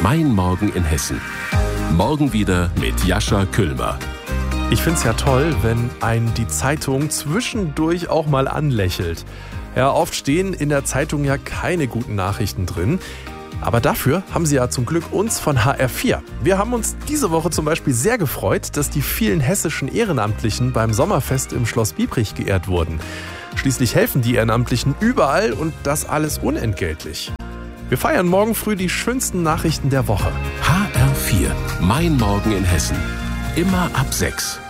Mein Morgen in Hessen. Morgen wieder mit Jascha Küllmer. Ich find's ja toll, wenn einen die Zeitung zwischendurch auch mal anlächelt. Ja, oft stehen in der Zeitung ja keine guten Nachrichten drin. Aber dafür haben sie ja zum Glück uns von HR4. Wir haben uns diese Woche zum Beispiel sehr gefreut, dass die vielen hessischen Ehrenamtlichen beim Sommerfest im Schloss Biebrich geehrt wurden. Schließlich helfen die Ehrenamtlichen überall und das alles unentgeltlich. Wir feiern morgen früh die schönsten Nachrichten der Woche. HR4, Mein Morgen in Hessen. Immer ab 6.